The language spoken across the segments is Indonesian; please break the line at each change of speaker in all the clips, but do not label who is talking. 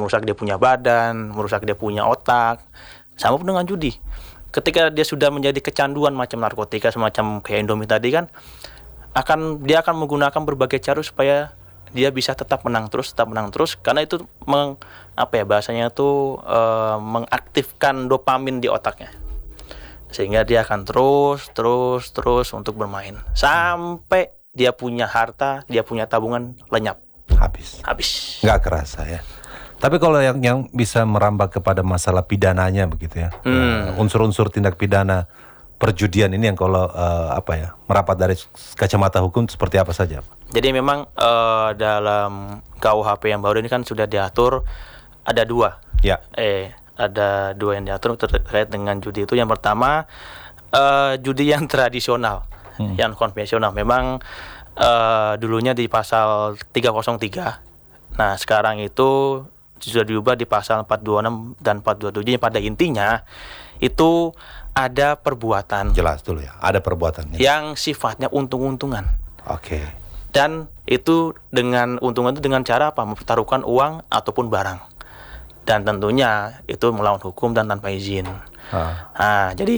merusak dia punya badan, merusak dia punya otak. Sama pun dengan judi. Ketika dia sudah menjadi kecanduan macam narkotika, semacam kayak Indomie tadi kan, dia akan menggunakan berbagai cara supaya dia bisa tetap menang terus, karena itu bahasanya itu mengaktifkan dopamin di otaknya. Sehingga dia akan terus untuk bermain sampai dia punya harta, dia punya tabungan lenyap. Habis.
Nggak kerasa ya. Tapi kalau yang bisa merambah kepada masalah pidananya begitu ya, unsur-unsur tindak pidana perjudian ini yang kalau merapat dari kacamata hukum seperti apa saja?
Jadi memang dalam KUHP yang baru ini kan sudah diatur ada 2.
Ya.
Ada 2 yang diatur terkait dengan judi itu. Yang pertama judi yang tradisional, yang konvensional. Memang dulunya di pasal 303. Nah, sekarang itu sudah diubah di pasal 426 dan 427 yang pada intinya itu ada perbuatan.
Jelas dulu ya, ada perbuatannya.
Yang sifatnya untung-untungan.
Oke.
Dan itu dengan untungan itu dengan cara apa? Mempertaruhkan uang ataupun barang. Dan tentunya itu melawan hukum dan tanpa izin. Nah, jadi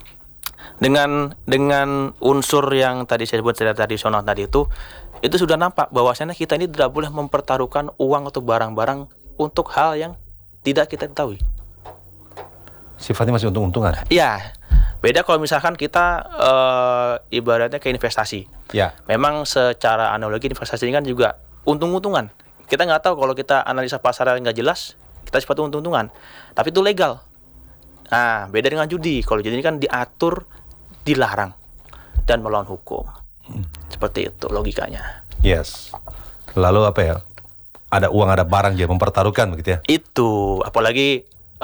dengan unsur yang tadi saya sebut secara tradisional tadi itu sudah nampak bahwasanya kita ini tidak boleh mempertaruhkan uang atau barang-barang untuk hal yang tidak kita ketahui.
Sifatnya masih untung-untungan?
Iya. Beda kalau misalkan kita ibaratnya ke investasi.
Ya.
Memang secara analogi investasi ini kan juga untung-untungan. Kita nggak tahu kalau kita analisa pasar yang nggak jelas, kita cepat untung-untungan. Tapi itu legal. Nah, beda dengan judi. Kalau judi ini kan diatur, dilarang, dan melawan hukum. Seperti itu logikanya.
Yes. Lalu ada uang, ada barang dia mempertaruhkan begitu ya? Itu,
apalagi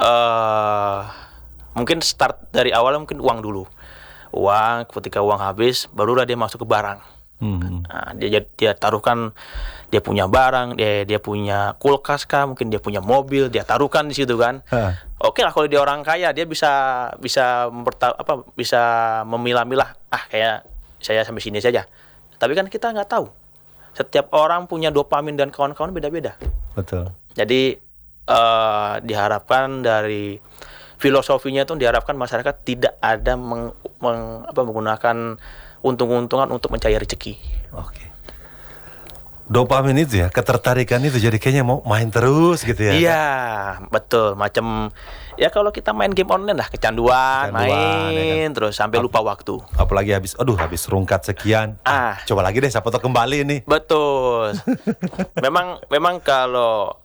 mungkin start dari awal mungkin uang dulu. Uang, ketika uang habis, barulah dia masuk ke barang. Nah, dia taruhkan, dia punya barang, dia punya kulkas kah, mungkin dia punya mobil, dia taruhkan di situ kan. Oke lah, kalau dia orang kaya, dia bisa memilah-milah. Kayak saya sampai sini saja. Tapi kan kita nggak tahu. Setiap orang punya dopamin dan kawan-kawan beda-beda.
Betul.
Jadi diharapkan dari filosofinya itu diharapkan masyarakat tidak ada menggunakan untung-untungan untuk mencari rezeki.
Oke. Dopamin itu ya, ketertarikan itu jadi kayaknya mau main terus gitu ya.
Iya, betul. Macam ya kalau kita main game online lah, kecanduan main ya kan? Terus sampai lupa waktu.
Apalagi habis rungkat sekian. Coba lagi deh, siapa tahu kembali nih.
Betul. memang kalau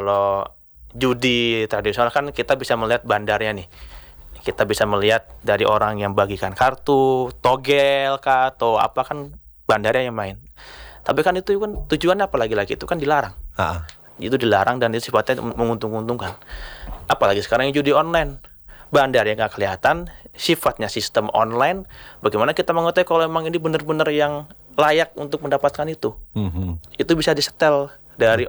judi tradisional kan kita bisa melihat bandarnya nih. Kita bisa melihat dari orang yang bagikan kartu, togel kah, atau apa kan bandarnya yang main. Tapi kan itu kan tujuannya apa lagi-lagi itu kan dilarang. Itu dilarang dan itu sifatnya menguntung-untungkan. Apalagi sekarang yang judi online, bandar yang nggak kelihatan, sifatnya sistem online. Bagaimana kita mengetahui kalau memang ini benar-benar yang layak untuk mendapatkan itu? Itu bisa disetel dari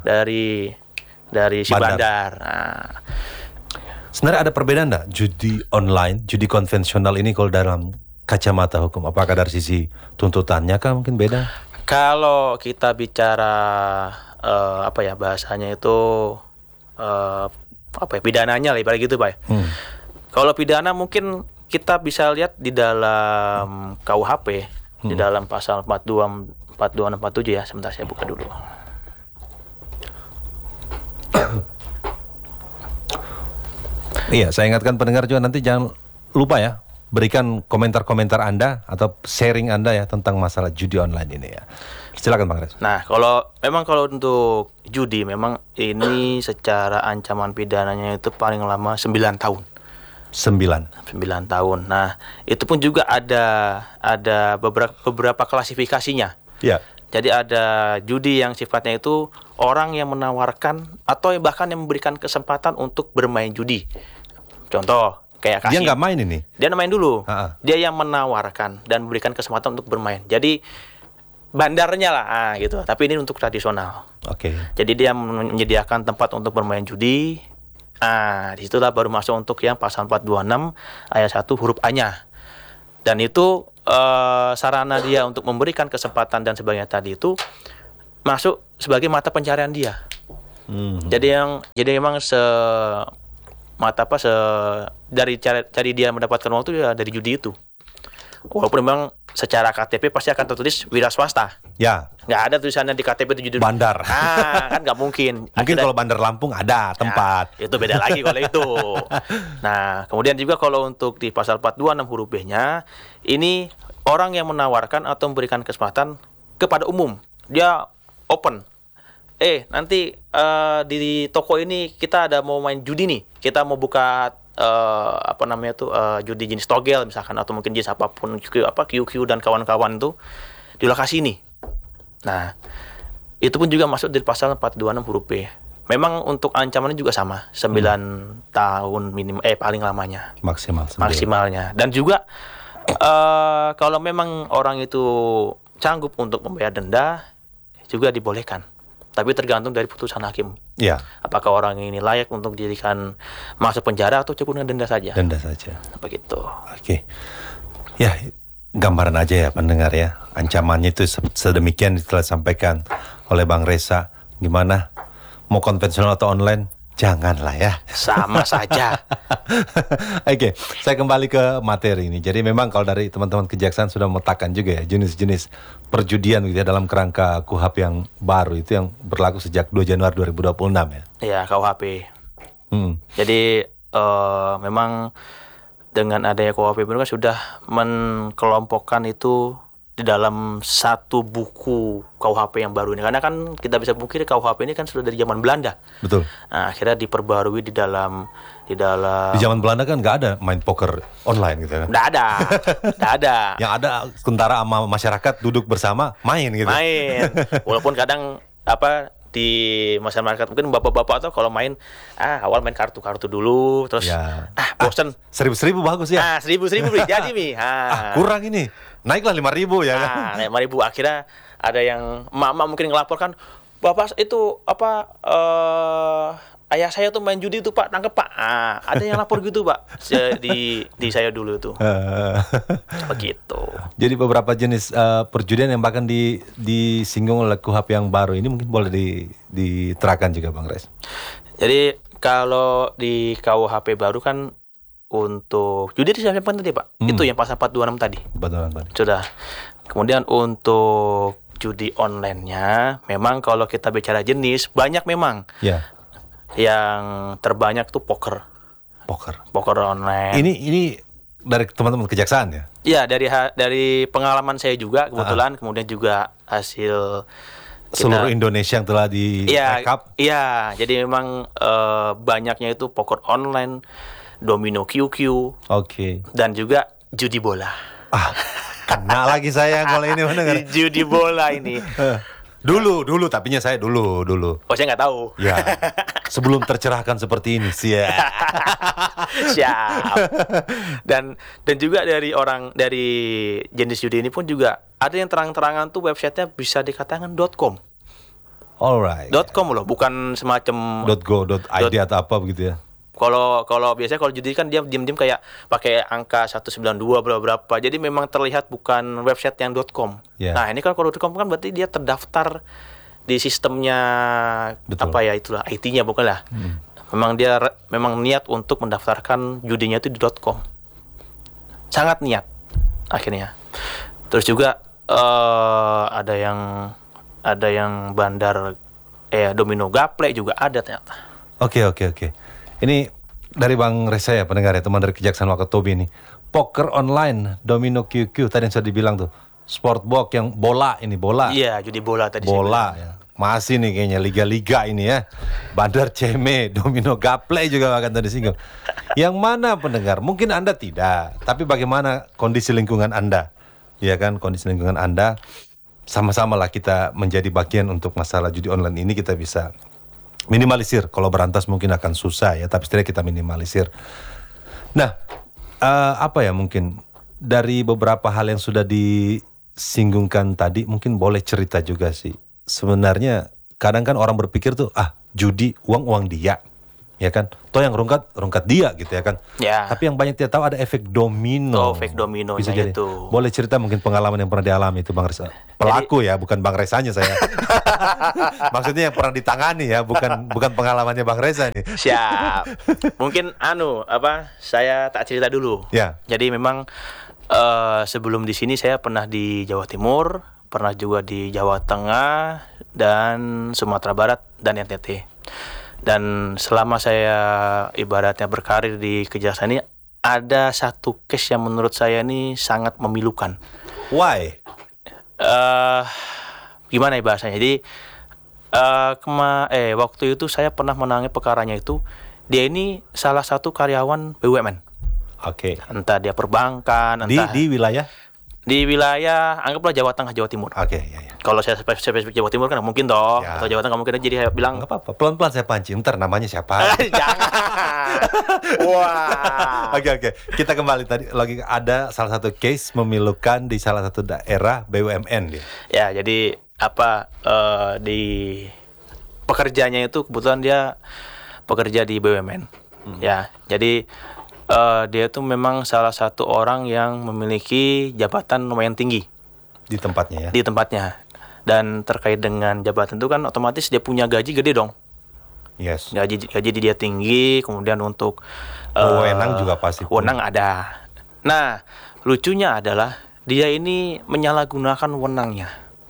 si bandar. Nah.
Sebenarnya ada perbedaan nggak judi online, judi konvensional ini kalau dalam kacamata hukum? Apakah dari sisi tuntutannya kah mungkin beda?
Kalau kita bicara bahasanya itu pidananya lah ibarat gitu Pak. Kalau pidana mungkin kita bisa lihat di dalam KUHP di dalam pasal 42, 47 ya. Sebentar saya buka dulu.
Iya, saya ingatkan pendengar juga nanti jangan lupa ya, berikan komentar-komentar Anda atau sharing Anda ya tentang masalah judi online ini ya. Silakan Bang Res.
Nah, kalau untuk judi memang ini secara ancaman pidananya itu paling lama 9 tahun. 9 tahun. Nah, itu pun juga ada beberapa klasifikasinya.
Ya.
Jadi ada judi yang sifatnya itu orang yang menawarkan atau bahkan yang memberikan kesempatan untuk bermain judi. Contoh kayak kasih.
Dia nggak main ini?
Dia main dulu. Dia yang menawarkan dan memberikan kesempatan untuk bermain. Jadi bandarnya lah, gitu. Tapi ini untuk tradisional.
Oke.
Jadi dia menyediakan tempat untuk bermain judi. Disitulah baru masuk untuk yang pasal 426 ayat 1 huruf A-nya. Dan itu sarana dia untuk memberikan kesempatan dan sebagainya tadi itu masuk sebagai mata pencarian dia. Jadi memang dari cari dia mendapatkan uang itu ya dari judi itu. Walaupun memang secara KTP pasti akan tertulis wira swasta.
Ya.
Nggak ada tulisannya di KTP itu judi.
Bandar.
Kan nggak mungkin.
Mungkin kalau Bandar Lampung ada tempat.
Itu beda lagi kalau itu. Nah, kemudian juga kalau untuk di pasal 426 huruf B-nya, ini orang yang menawarkan atau memberikan kesempatan kepada umum. Dia open. Nanti di toko ini kita ada mau main judi nih. Kita mau buka judi jenis togel misalkan, atau mungkin jenis apapun, QQ dan kawan-kawan itu di lokasi ini. Nah, itu pun juga masuk di pasal 426 huruf B. Memang untuk ancamannya juga sama, 9 tahun paling lamanya. Maksimalnya. Dan juga kalau memang orang itu sanggup untuk membayar denda, juga dibolehkan. Tapi tergantung dari putusan hakim.
Ya.
Apakah orang ini layak untuk dijadikan masuk penjara atau cukup dengan denda saja?
Denda saja.
Begitu.
Oke. Ya, gambaran aja ya pendengar ya. Ancamannya itu sedemikian telah disampaikan oleh Bang Reza. Gimana? Mau konvensional atau online? Janganlah ya.
Sama saja.
Oke, saya kembali ke materi ini. Jadi memang kalau dari teman-teman kejaksaan sudah memetakan juga ya jenis-jenis perjudian gitu ya dalam kerangka KUHP yang baru itu yang berlaku sejak 2 Januari 2026 ya.
Iya, KUHP. Jadi memang dengan adanya KUHP baru kan sudah mengkelompokkan itu di dalam satu buku KUHP yang baru ini. Karena kan kita bisa pungkiri KUHP ini kan sudah dari zaman Belanda.
Betul.
Nah, akhirnya diperbarui di dalam
Di zaman Belanda kan nggak ada main poker online gitu kan.
Nggak ada.
Yang ada tentara sama masyarakat duduk bersama main gitu.
Main. Walaupun kadang di masyarakat mungkin bapak-bapak tuh kalau main awal main kartu-kartu dulu, terus bosen. 1.000 bagus ya.
1.000
jadi nih.
Kurang ini. Naiklah 5.000 ya kan.
5.000 akhirnya ada yang mama mungkin ngelaporkan, "Bapak itu ayah saya tuh main judi itu Pak, tangkep Pak." Ada yang lapor gitu Pak. Di saya dulu tuh. Begitu.
Jadi beberapa jenis perjudian yang bahkan disinggung oleh KUHP yang baru ini mungkin boleh diterangkan juga Bang Rez.
Jadi kalau di KUHP baru kan untuk judi disiapkan tadi Pak. Itu yang pasal 426 tadi.
426 tadi.
Sudah. Kemudian untuk judi online-nya memang kalau kita bicara jenis banyak memang.
Ya.
Yang terbanyak tuh poker online.
Ini dari teman-teman kejaksaan ya?
Iya, dari pengalaman saya juga kebetulan, kemudian juga hasil
seluruh Indonesia yang telah di-rekap.
Iya, jadi memang banyaknya itu poker online, domino QQ, dan juga judi bola.
Kena lagi saya kalau ini mendengar.
Judi bola ini.
Dulu, tapinya saya dulu.
Oh, saya nggak tahu.
Ya, sebelum tercerahkan seperti ini, siap.
Dan juga dari jenis judi ini pun juga ada yang terang-terangan tuh websitenya bisa dikatakan .com.
Alright.
.com loh, bukan semacam
.go.id atau apa begitu ya.
Kalau biasanya kalau judi kan dia diam-diam kayak pakai angka 192 berapa. Jadi memang terlihat bukan website yang .com.
Yeah.
Nah, ini kan kalau .com kan berarti dia terdaftar di sistemnya.
Betul.
Itulah IT-nya bukan lah. Memang dia niat untuk mendaftarkan judinya itu di .com. Sangat niat akhirnya. Terus juga ada yang bandar domino gaple juga ada ternyata.
Oke. Ini dari Bang Reza ya pendengar ya, teman dari Kejaksaan Wakatobi ini. Poker online, domino QQ tadi yang sudah dibilang tuh. Sportbox yang bola.
Iya, judi bola tadi.
Bola ya. Masih nih kayaknya liga-liga ini ya. Bandar ceme, domino gaple juga bahkan tadi singgung. Yang mana pendengar? Mungkin Anda tidak, tapi bagaimana kondisi lingkungan Anda? Ya kan, kondisi lingkungan Anda. Sama-sama lah kita menjadi bagian untuk masalah judi online ini, kita bisa minimalisir. Kalau berantas mungkin akan susah ya, tapi setidaknya kita minimalisir. Nah, mungkin dari beberapa hal yang sudah disinggungkan tadi, mungkin boleh cerita juga sih. Sebenarnya kadang kan orang berpikir tuh, judi uang dia. ya kan? Toh yang rungkat dia gitu ya kan?
Ya.
Tapi yang banyak tidak tahu ada efek domino.
Efek dominonya
Bisa jadi.
itu.
Boleh cerita mungkin pengalaman yang pernah dialami itu Bang Reza. Pelaku ya, bukan Bang Rezanya saya. Maksudnya yang pernah ditangani ya, bukan pengalamannya Bang Reza nih.
Siap. Mungkin saya tak cerita dulu.
Ya.
Jadi memang sebelum di sini saya pernah di Jawa Timur, pernah juga di Jawa Tengah dan Sumatera Barat dan NTT. Dan selama saya ibaratnya berkarir di kejaksaan ini, ada satu case yang menurut saya ini sangat memilukan.
Why?
Gimana ya bahasanya? Jadi waktu itu saya pernah menangani perkaranya itu. Dia ini salah satu karyawan BUMN.
Oke.
Entah dia perbankan, entah
Di wilayah?
di wilayah anggaplah Jawa Tengah, Jawa Timur.
Oke, ya.
Kalau saya spesifik Jawa Timur kan mungkin toh,
Ya.
atau Jawa Tengah mungkin, jadi saya bilang
Nggak apa-apa, pelan-pelan saya pancing. Ntar namanya siapa?
jangan. Wah.
Oke. Kita kembali tadi lagi ada salah satu case memilukan di salah satu daerah BUMN dia.
Ya, jadi di pekerjaannya itu kebetulan dia pekerja di BUMN. Ya, jadi dia tuh memang salah satu orang yang memiliki jabatan lumayan tinggi
Di tempatnya ya.
di tempatnya. Dan terkait dengan jabatan itu kan otomatis dia punya gaji gede dong.
Yes.
Gaji dia tinggi, kemudian untuk
Wewenang juga pasti punya.
wewenang ada. Nah, lucunya adalah dia ini menyalahgunakan wewenangnya.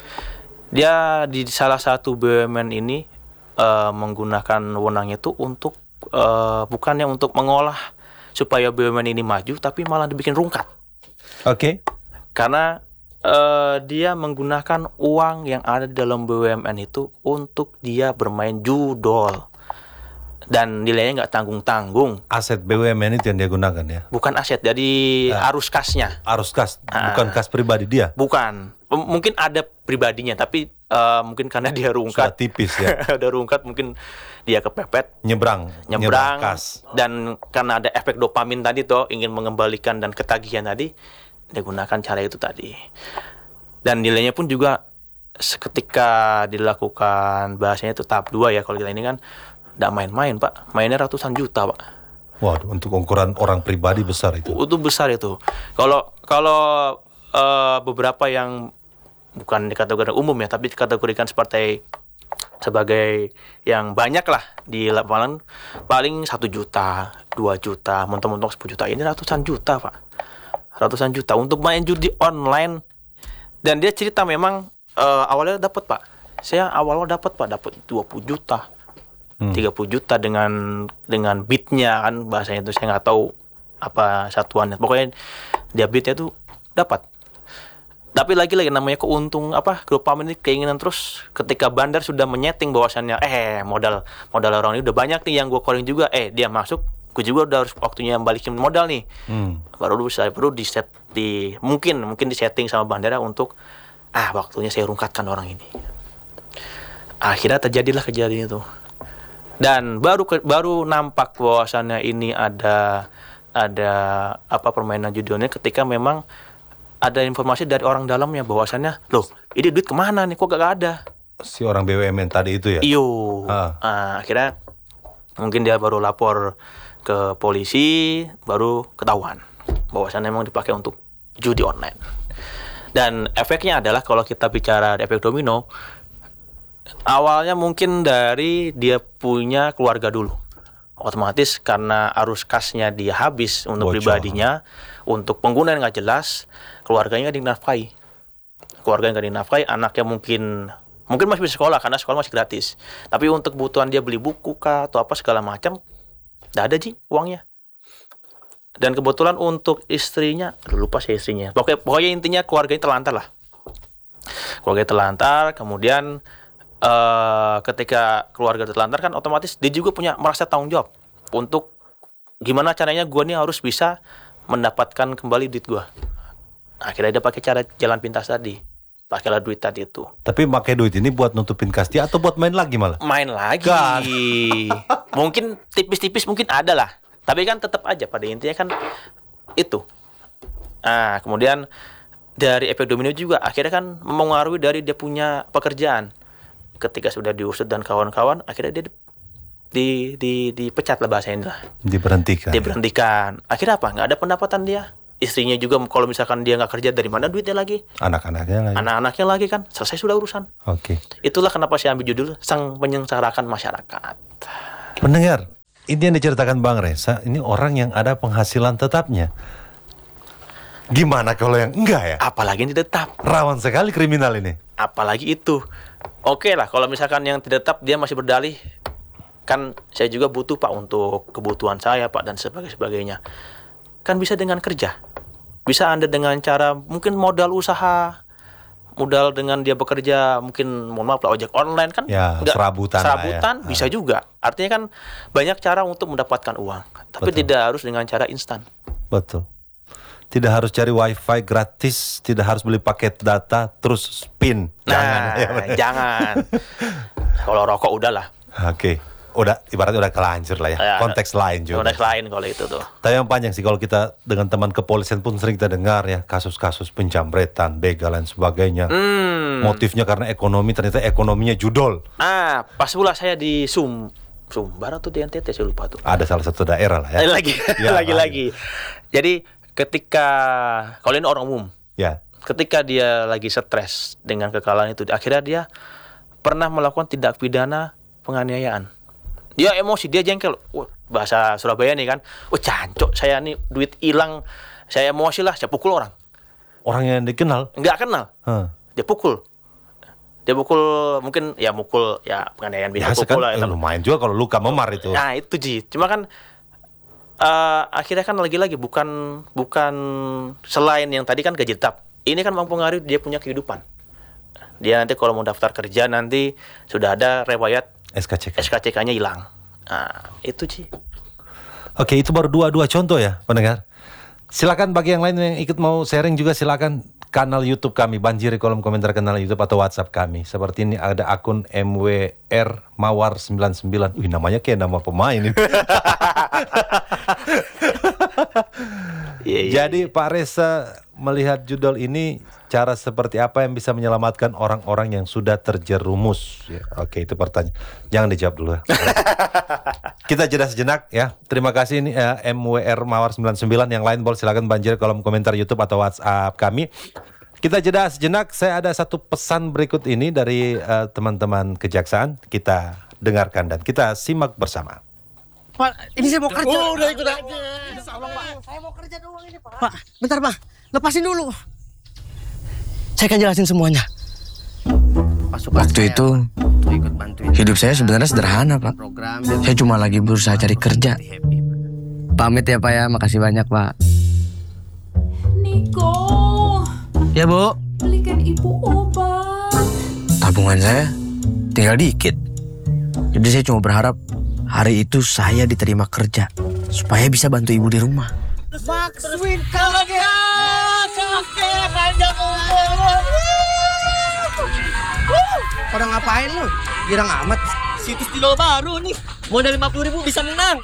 Dia di salah satu BUMN ini menggunakan wewenangnya itu untuk bukannya untuk mengolah supaya BUMN ini maju, tapi malah dibikin rungkat.
Oke.
Karena dia menggunakan uang yang ada di dalam BUMN itu untuk dia bermain judol. Dan nilainya nggak tanggung-tanggung.
Aset BUMN itu yang dia gunakan ya.
Bukan aset, jadi arus kasnya.
Arus kas, bukan kas pribadi dia.
Bukan. Mungkin ada pribadinya, tapi mungkin karena dia
Sudah
rungkat.
tipis ya.
Udah rungkat, mungkin dia kepepet.
Nyebrang kas.
Dan karena ada efek dopamin tadi toh, ingin mengembalikan dan ketagihan tadi, dia gunakan cara itu tadi. Dan nilainya pun juga seketika dilakukan, bahasanya itu tahap 2 ya, kalau kita ini kan tidak main-main Pak, mainnya ratusan juta Pak.
Waduh, untuk ukuran orang pribadi besar itu.
Itu besar itu. Kalau beberapa yang bukan dikategorikan umum ya, tapi dikategorikan sebagai yang banyak lah di lapangan, paling 1 juta, 2 juta, mentok-mentok 10 juta. Ini ratusan juta Pak, ratusan juta untuk main judi online. Dan dia cerita memang awalnya dapat Pak, saya awalnya dapat 20 juta, 30 juta dengan bitnya kan, bahasanya itu saya nggak tahu apa satuannya. Pokoknya dia bitnya tuh dapat. Tapi lagi-lagi namanya dopamin ini, keinginan terus. Ketika bandar sudah menyeting bahwasannya modal orang ini udah banyak nih yang gue calling juga, dia masuk, gue juga udah harus waktunya balikin modal nih. Baru mungkin disetting sama bandara untuk waktunya saya rungkatkan orang ini. Akhirnya terjadilah kejadian itu. Dan baru nampak bahwasannya ini ada permainan judulnya ketika memang ada informasi dari orang dalamnya bahwasannya, loh ini duit kemana nih, kok gak ada.
Si orang BUMN tadi itu ya.
Iyo. Akhirnya mungkin dia baru lapor ke polisi, baru ketahuan bahwasannya memang dipakai untuk judi online. Dan efeknya adalah kalau kita bicara efek domino, awalnya mungkin dari dia punya keluarga dulu. Otomatis karena arus kasnya dia habis untuk
Bocor.
pribadinya, untuk pengguna yang nggak jelas, keluarganya nggak dinafkahi. Keluarganya nggak dinafkahi, anaknya mungkin masih bisa sekolah karena sekolah masih gratis. Tapi untuk kebutuhan dia beli buku kah atau apa segala macam, nggak ada uangnya. Dan kebetulan untuk istrinya, lupa sih istrinya. Pokoknya intinya keluarganya terlantar lah. Keluarganya terlantar, kemudian ketika keluarga terlantar kan otomatis dia juga merasa tanggung jawab untuk gimana caranya gue nih harus bisa mendapatkan kembali duit gue. Akhirnya dia pakai cara jalan pintas tadi, pakailah duit tadi itu.
Tapi pakai duit ini buat nutupin kas dia atau buat main lagi malah?
Main lagi.
God.
Mungkin tipis-tipis mungkin ada lah, tapi kan tetap aja pada intinya kan itu. Kemudian dari efek domino juga akhirnya kan mempengaruhi dari dia punya pekerjaan. Ketika sudah diusut dan kawan-kawan, akhirnya dia dipecat lah bahasanya lah.
Diberhentikan.
Akhirnya apa? Nggak ada pendapatan dia. Istrinya juga kalau misalkan dia nggak kerja, dari mana duitnya lagi? Anak-anaknya lagi kan. Selesai sudah urusan.
Oke.
Itulah kenapa saya ambil judul Sang Menyengsarakan Masyarakat.
Pendengar, ini yang diceritakan Bang Reza, ini orang yang ada penghasilan tetapnya. Gimana kalau yang enggak ya?
Apalagi yang tidak tetap.
Rawan sekali kriminal ini.
Apalagi itu. Oke lah, kalau misalkan yang tidak tetap dia masih berdalih, kan saya juga butuh Pak untuk kebutuhan saya Pak dan sebagainya. Kan bisa dengan kerja. Bisa Anda dengan cara mungkin modal usaha, modal dengan dia bekerja, mungkin mohon maaf lah ojek online kan,
ya, serabutan
ya. Bisa juga. Artinya kan banyak cara untuk mendapatkan uang, tapi
Betul.
tidak harus dengan cara instan.
Betul. Tidak harus cari wifi gratis, tidak harus beli paket data terus spin.
Jangan. Kalau rokok udahlah.
Oke. Udah ibaratnya udah kelanjur lah ya. Konteks lain juga.
Konteks lain kalau itu tuh.
Tapi yang panjang sih kalau kita dengan teman kepolisian pun sering kita dengar ya kasus-kasus penjamretan, begal dan sebagainya. Motifnya karena ekonomi, ternyata ekonominya judol.
Pas pula saya di Sumbar atau di NTT saya lupa tuh.
Ada salah satu daerah lah ya.
Lagi. Jadi ketika kalau ini orang umum.
Ya.
Ketika dia lagi stres dengan kekalahan itu, akhirnya dia pernah melakukan tindak pidana penganiayaan. Dia emosi, dia jengkel. Bahasa Surabaya nih kan. Jancok, saya nih duit hilang. Saya emosi lah, saya pukul orang.
Orang yang dikenal?
Nggak kenal. Dia pukul. Mungkin ya penganiayaan bisa pukul
kan,
lah.
Lumayan juga kalau luka memar itu.
Nah itu Ji. Cuma kan akhirnya kan lagi-lagi bukan selain yang tadi kan gaji tetap. Ini kan mempengaruhi dia punya kehidupan. Dia nanti kalau mau daftar kerja nanti sudah ada riwayat SKCK-nya hilang. Nah, itu sih.
Oke, itu baru dua contoh ya, pendengar. Silakan bagi yang lain yang ikut mau sharing juga silakan kanal YouTube kami, banjiri kolom komentar kanal YouTube atau WhatsApp kami. Seperti ini ada akun MWR Mawar 99. Namanya kayak nama pemain ini. Jadi Pak Reza melihat judul ini, cara seperti apa yang bisa menyelamatkan orang-orang yang sudah terjerumus ya. Oke, itu pertanyaan. Jangan dijawab dulu ya. Kita jeda sejenak ya. Terima kasih ini MWR Mawar 99. Yang lain boleh silakan banjir kolom komentar YouTube atau WhatsApp kami. Kita jeda sejenak. Saya ada satu pesan berikut ini dari teman-teman kejaksaan. Kita dengarkan dan kita simak bersama.
Pak, ini saya mau kerja.
Udah ikut aja.
Saya mau kerja doang ini, Pak. Pak, bentar, Pak. Lepasin dulu. Saya akan jelasin semuanya.
Waktu itu hidup saya sebenarnya sederhana, Pak. Saya cuma lagi berusaha cari kerja. Pamit ya, Pak ya. Makasih banyak, Pak.
Niko,
Ya, Bu.
belikan ibu obat.
Tabungan saya tinggal dikit. Jadi saya cuma berharap hari itu saya diterima kerja supaya bisa bantu ibu di rumah.
Maksudin lagi kakek panjang umur. Pada ngapain lu? Girang amat.
Situs Tidol baru nih. Modal 50.000 bisa menang.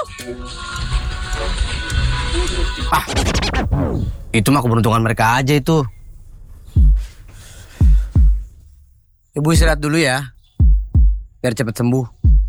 Itu mah keberuntungan mereka aja itu. Ibu istirahat dulu ya, biar cepat sembuh.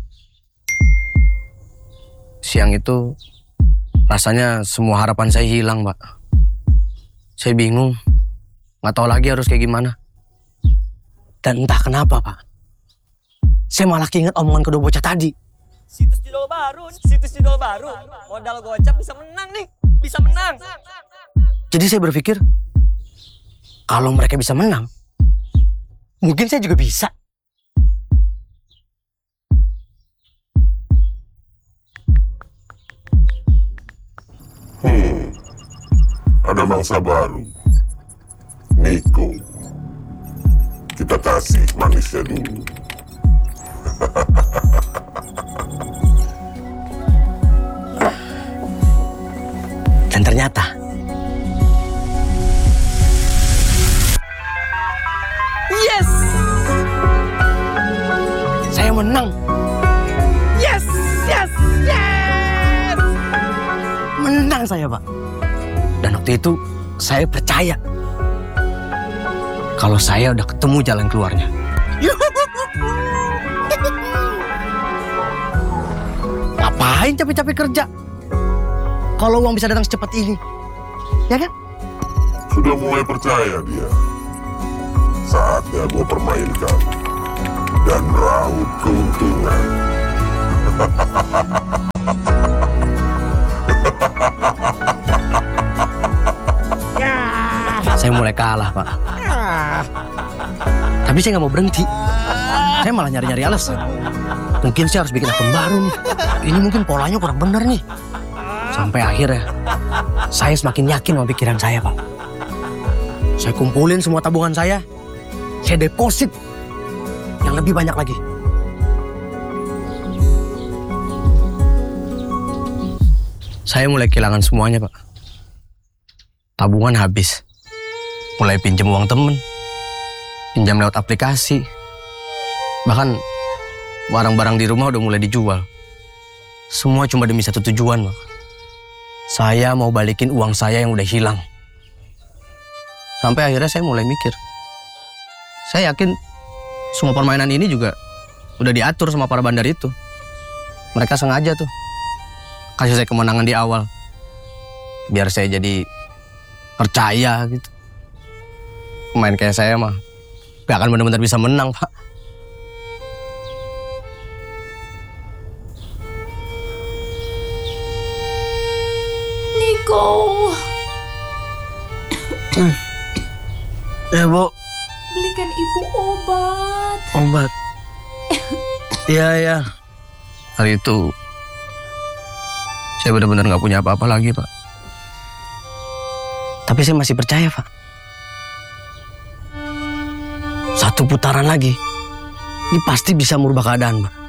Siang itu rasanya semua harapan saya hilang, Pak. Saya bingung, nggak tahu lagi harus kayak gimana. Dan entah kenapa, Pak, saya malah keinget omongan kedua bocah tadi.
Situs Tidol baru. Modal gocap bisa menang nih. Bisa menang.
Jadi saya berpikir, kalau mereka bisa menang, mungkin saya juga bisa.
Ada mangsa baru. Niko. Kita kasih manisnya dulu.
Dan ternyata
Yes!
saya menang.
Yes!
Menang saya, Pak. Dan waktu itu saya percaya kalau saya udah ketemu jalan keluarnya.
Ngapain capek-capek kerja? Kalau uang bisa datang secepat ini. Ya kan?
Sudah mulai percaya dia. Saatnya gue permainkan dan raup keuntungan.
Saya mulai kalah, Pak. Tapi saya nggak mau berhenti. Saya malah nyari-nyari alasan. Mungkin saya harus bikin akun baru nih. Ini mungkin polanya kurang benar nih. Sampai akhirnya, saya semakin yakin sama pikiran saya, Pak. Saya kumpulin semua tabungan saya deposit yang lebih banyak lagi. Saya mulai kehilangan semuanya, Pak. Tabungan habis. Mulai pinjam uang temen, pinjam lewat aplikasi. Bahkan barang-barang di rumah udah mulai dijual. Semua cuma demi satu tujuan, Pak. Saya mau balikin uang saya yang udah hilang. Sampai akhirnya saya mulai mikir. Saya yakin semua permainan ini juga udah diatur sama para bandar itu. Mereka sengaja tuh kasih saya kemenangan di awal. Biar saya jadi percaya gitu. Pemain kayak saya mah gak akan benar-benar bisa menang, Pak.
Niko.
Ya, Bu.
Belikan ibu obat.
Obat. Iya.
Hari itu saya benar-benar gak punya apa-apa lagi, Pak. Tapi saya masih percaya, Pak. Satu putaran lagi, ini pasti bisa merubah keadaan, Pak.